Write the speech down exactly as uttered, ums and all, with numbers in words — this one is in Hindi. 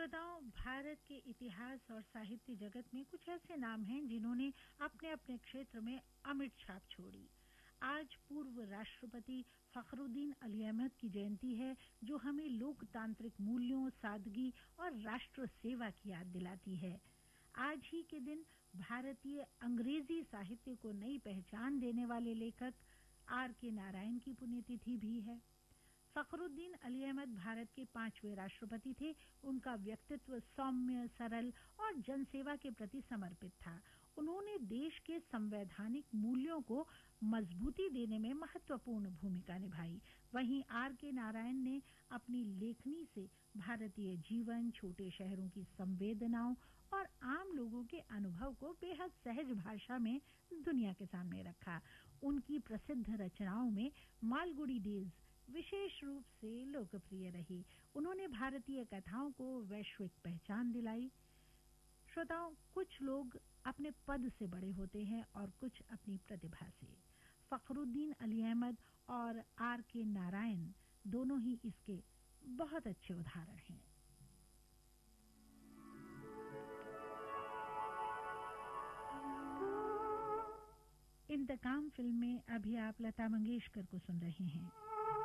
श्रोताओं, भारत के इतिहास और साहित्य जगत में कुछ ऐसे नाम हैं जिन्होंने अपने अपने क्षेत्र में अमिट छाप छोड़ी। आज पूर्व राष्ट्रपति फखरुद्दीन अली अहमद की जयंती है, जो हमें लोकतांत्रिक मूल्यों, सादगी और राष्ट्र सेवा की याद दिलाती है। आज ही के दिन भारतीय अंग्रेजी साहित्य को नई पहचान देने वाले लेखक आर के नारायण की पुण्यतिथि भी है। फखरुद्दीन अली अहमद भारत के पांचवें राष्ट्रपति थे। उनका व्यक्तित्व सौम्य, सरल और जनसेवा के प्रति समर्पित था। उन्होंने देश के संवैधानिक मूल्यों को मजबूती देने में महत्वपूर्ण भूमिका निभाई। वहीं आर के नारायण ने अपनी लेखनी से भारतीय जीवन, छोटे शहरों की संवेदनाओं और आम लोगों के अनुभव को बेहद सहज भाषा में दुनिया के सामने रखा। उनकी प्रसिद्ध रचनाओं में मालगुडी डेज विशेष रूप से लोकप्रिय रही। उन्होंने भारतीय कथाओं को वैश्विक पहचान दिलाई। श्रोताओं, कुछ लोग अपने पद से बड़े होते हैं और कुछ अपनी प्रतिभा से। फखरुद्दीन अली अहमद और आर के नारायण दोनों ही इसके बहुत अच्छे उदाहरण हैं। इंतकाम फिल्म में अभी आप लता मंगेशकर को सुन रहे हैं।